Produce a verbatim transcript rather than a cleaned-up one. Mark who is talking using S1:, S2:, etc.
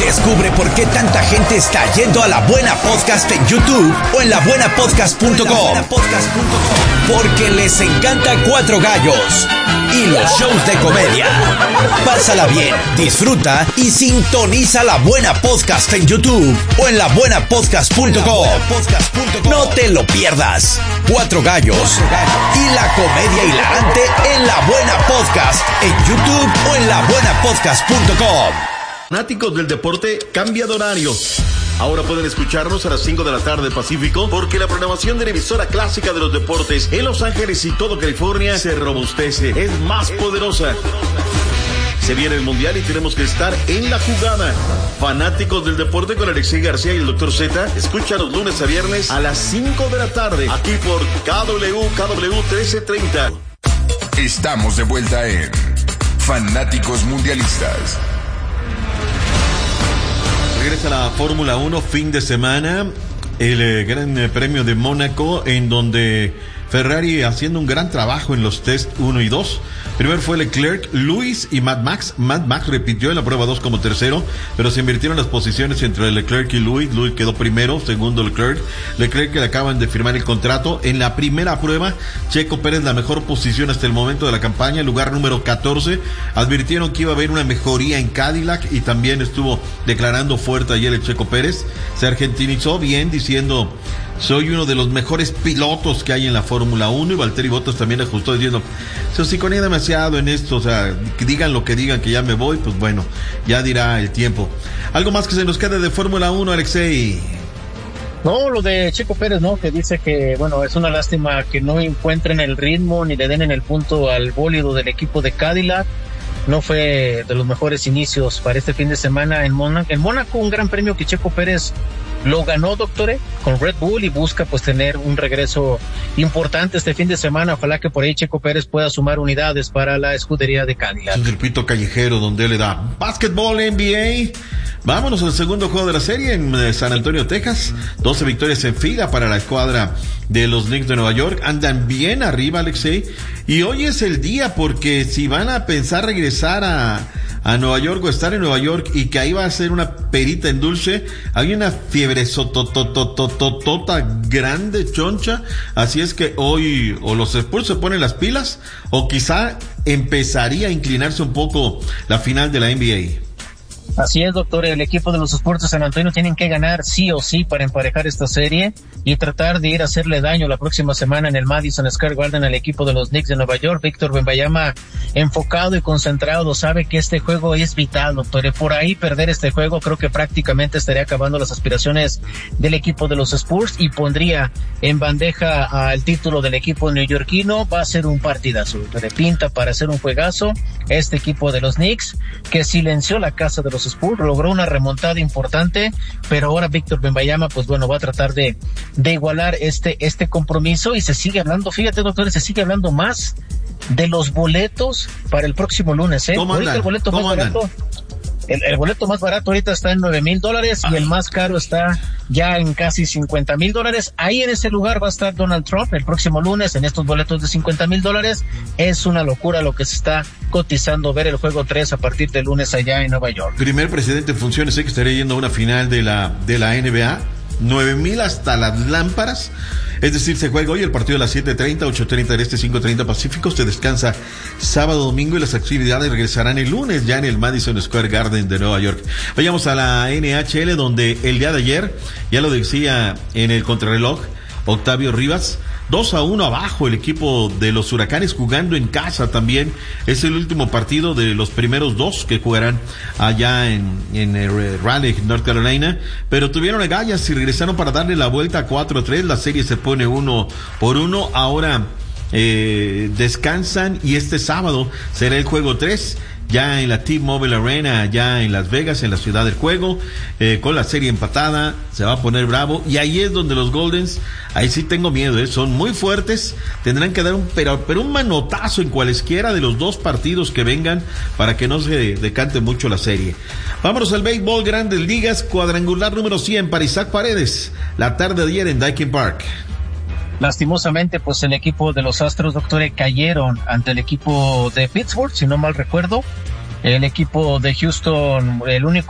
S1: Descubre por qué tanta gente está yendo a La Buena Podcast en YouTube o en la buena podcast punto com. Porque les encanta Cuatro Gallos y los shows de comedia. Pásala bien, disfruta y sintoniza La Buena Podcast en YouTube o en la buena podcast punto com. No te lo pierdas. Cuatro Gallos y la comedia hilarante en La Buena Podcast en YouTube o en la buena podcast punto com.
S2: Fanáticos del deporte cambia de horario. Ahora pueden escucharnos a las cinco de la tarde Pacífico, porque la programación de la emisora clásica de los deportes en Los Ángeles y todo California se robustece, es más poderosa. Se viene el Mundial y tenemos que estar en la jugada. Fanáticos del deporte con Alexei García y el doctor Z, escucha los lunes a viernes a las cinco de la tarde, aquí por K W K W trece treinta.
S3: Estamos de vuelta en Fanáticos Mundialistas.
S2: Regresa la Fórmula uno, fin de semana, el eh, Gran eh, Premio de Mónaco, en donde Ferrari haciendo un gran trabajo en los test uno y dos. Primero fue Leclerc, Lewis y Mad Max. Mad Max repitió en la prueba dos como tercero, pero se invirtieron las posiciones entre Leclerc y Lewis. Lewis quedó primero, segundo Leclerc. Leclerc, que le acaban de firmar el contrato. En la primera prueba, Checo Pérez, la mejor posición hasta el momento de la campaña, lugar número catorce. Advirtieron que iba a haber una mejoría en Cadillac y también estuvo declarando fuerte ayer el Checo Pérez. Se argentinizó bien diciendo: soy uno de los mejores pilotos que hay en la Fórmula uno, y Valtteri Bottas también ajustó diciendo: se hociconía demasiado en esto, o sea, digan lo que digan que ya me voy, pues bueno, ya dirá el tiempo. ¿Algo más que se nos quede de Fórmula uno, Alexei?
S4: No, lo de Checo Pérez, ¿no? Que dice que, bueno, es una lástima que no encuentren el ritmo ni le den en el punto al bólido del equipo de Cadillac. No fue de los mejores inicios para este fin de semana en Mónaco. En Mónaco, un gran premio que Checo Pérez lo ganó, doctor, con Red Bull, y busca pues tener un regreso importante este fin de semana. Ojalá que por ahí Checo Pérez pueda sumar unidades para la escudería de Cadillac.
S2: Es un circuito callejero donde él le da básquetbol, N B A. Vámonos al segundo juego de la serie en San Antonio, Texas. doce victorias en fila para la escuadra de los Knicks de Nueva York. Andan bien arriba, Alexei. Y hoy es el día, porque si van a pensar regresar a, a Nueva York o estar en Nueva York y que ahí va a ser una perita en dulce, hay una fiebre sotototototota grande, choncha. Así es que hoy o los Spurs se ponen las pilas, o quizá empezaría a inclinarse un poco la final de la N B A.
S4: Así es, doctor, el equipo de los Spurs de San Antonio tienen que ganar sí o sí para emparejar esta serie y tratar de ir a hacerle daño la próxima semana en el Madison Square Garden al equipo de los Knicks de Nueva York. Víctor Wembanyama, enfocado y concentrado, sabe que este juego es vital, doctor. Por ahí perder este juego creo que prácticamente estaría acabando las aspiraciones del equipo de los Spurs y pondría en bandeja al título del equipo neoyorquino. Va a ser un partidazo, de pinta para hacer un juegazo. Este equipo de los Knicks, que silenció la casa de los Spurs, logró una remontada importante, pero ahora Víctor Wembanyama, pues bueno, va a tratar de, de igualar este, este compromiso. Y se sigue hablando, fíjate, doctores, se sigue hablando más de los boletos para el próximo lunes, ¿eh?
S2: ¿Cómo
S4: ahorita
S2: andan?
S4: el boleto más
S2: ¿Cómo andan?
S4: barato, el, el boleto más barato ahorita está en nueve mil dólares y el más caro está ya en casi cincuenta mil dólares. Ahí en ese lugar va a estar Donald Trump el próximo lunes en estos boletos de cincuenta mil dólares. Es una locura lo que se está cotizando ver el juego tres a partir del lunes allá en Nueva York.
S2: Primer presidente en funciones, sé que estaría yendo a una final de la, de la N B A. nueve mil hasta las lámparas. Es decir, se juega hoy el partido a las siete treinta, ocho treinta del este, cinco treinta Pacífico. Se descansa sábado, domingo, y las actividades regresarán el lunes ya en el Madison Square Garden de Nueva York. Vayamos a la N H L, donde el día de ayer, ya lo decía en el contrarreloj Octavio Rivas, dos a uno abajo el equipo de los Huracanes, jugando en casa también. Es el último partido de los primeros dos que jugarán allá en, en Raleigh, North Carolina, pero tuvieron agallas y regresaron para darle la vuelta a cuatro a tres. La serie se pone uno por uno. Ahora eh, descansan y este sábado será el juego tres. Ya en la T-Mobile Arena, ya en Las Vegas, en la ciudad del juego, eh, con la serie empatada, se va a poner bravo, y ahí es donde los Goldens, ahí sí tengo miedo, eh, son muy fuertes, tendrán que dar un, pero, pero un manotazo en cualesquiera de los dos partidos que vengan para que no se decante mucho la serie. Vámonos al béisbol, Grandes Ligas, cuadrangular número cien para Isaac Paredes, la tarde de ayer en Daikin Park.
S4: Lastimosamente, pues el equipo de los Astros, doctores, cayeron ante el equipo de Pittsburgh, si no mal recuerdo. El equipo de Houston, el único